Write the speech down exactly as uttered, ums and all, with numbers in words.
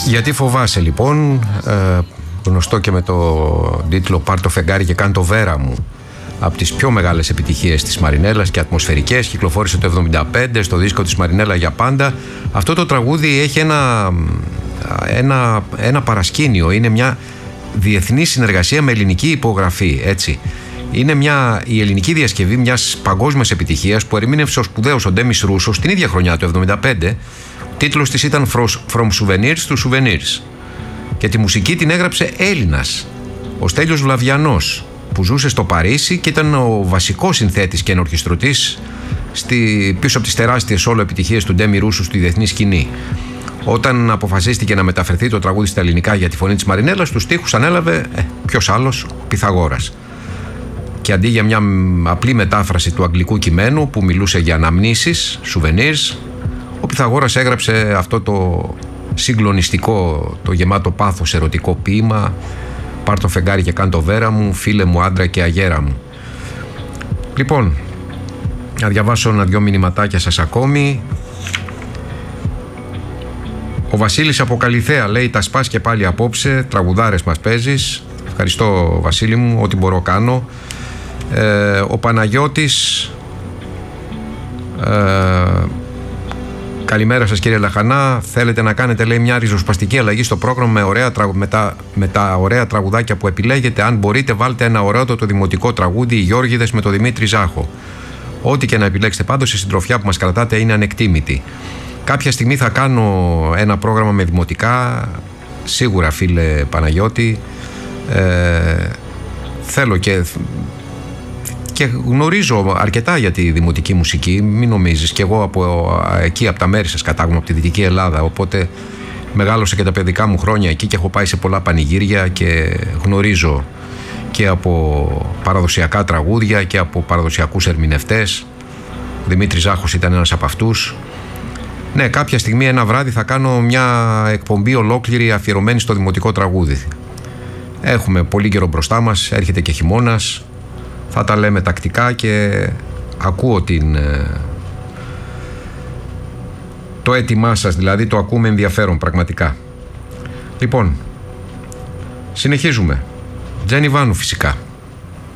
Γιατί φοβάσαι λοιπόν, ε, γνωστό και με το τίτλο «Πάρ' το φεγγάρι και κάν' το βέρα μου», από τις πιο μεγάλες επιτυχίες της Μαρινέλας και ατμοσφαιρικές, κυκλοφόρησε το εβδομήντα πέντε στο δίσκο της Μαρινέλα «Για πάντα». Αυτό το τραγούδι έχει ένα, ένα, ένα παρασκήνιο, είναι μια διεθνή συνεργασία με ελληνική υπογραφή, έτσι. Είναι μια, η ελληνική διασκευή μιας παγκόσμιας επιτυχίας που ερμήνευσε ο σπουδαίος ο Ντέμις Ρούσος την ίδια χρονιά, το εβδομήντα πέντε. Ο τίτλος της ήταν «From Souvenirs to Souvenirs» και τη μουσική την έγραψε Έλληνας, ο Στέλιος Βλαβιανός, που ζούσε στο Παρίσι και ήταν ο βασικός συνθέτης και ενορχιστρωτής στη, πίσω από τις τεράστιες όλο επιτυχίες του Ντέμι Ρούσου στη διεθνή σκηνή. Όταν αποφασίστηκε να μεταφερθεί το τραγούδι στα ελληνικά για τη φωνή της Μαρινέλας, τους στίχους ανέλαβε ε, ποιος άλλος, ο Πυθαγόρας. Και αντί για μια απλή μετάφραση του αγγλικού κειμένου που μιλούσε για αναμνήσεις, souvenirs, ο Πυθαγόρας έγραψε αυτό το συγκλονιστικό, το γεμάτο πάθος ερωτικό ποίημα «Πάρ' το φεγγάρι και κάν' το βέρα μου, φίλε μου άντρα και αγέρα μου». Λοιπόν, να διαβάσω ένα-δυο μηνυματάκια σας ακόμη. Ο Βασίλης από Καλιθέα λέει: «Τα σπάς και πάλι απόψε, τραγουδάρες μας παίζεις». Ευχαριστώ Βασίλη μου, ό,τι μπορώ κάνω. Ε, ο Παναγιώτης, ε, καλημέρα σας κύριε Λαχανά. Θέλετε να κάνετε, λέει, μια ριζοσπαστική αλλαγή στο πρόγραμμα με, ωραία, με, τα, με τα ωραία τραγουδάκια που επιλέγετε. Αν μπορείτε, βάλτε ένα ωραίο το δημοτικό τραγούδι «Οι Γιώργηδες» με το Δημήτρη Ζάχο. Ό,τι και να επιλέξετε, πάντως η συντροφιά που μας κρατάτε είναι ανεκτήμητη. Κάποια στιγμή θα κάνω ένα πρόγραμμα με δημοτικά, σίγουρα φίλε Παναγιώτη. Ε, θέλω και, και γνωρίζω αρκετά για τη δημοτική μουσική, μην νομίζεις, και εγώ από εκεί, από τα μέρη σας κατάγομαι, από τη Δυτική Ελλάδα, οπότε μεγάλωσα και τα παιδικά μου χρόνια εκεί και έχω πάει σε πολλά πανηγύρια και γνωρίζω και από παραδοσιακά τραγούδια και από παραδοσιακούς ερμηνευτές. Ο Δημήτρης Ζάχος ήταν ένας από αυτούς. Ναι, κάποια στιγμή ένα βράδυ θα κάνω μια εκπομπή ολόκληρη αφιερωμένη στο δημοτικό τραγούδι. Έχουμε πολύ καιρό μπροστά μας, έρχεται και χειμώνας, θα τα λέμε τακτικά και ακούω την... το αίτημά σας, δηλαδή το ακούμε ενδιαφέρον πραγματικά. Λοιπόν, συνεχίζουμε. Τζένι Βάνου φυσικά.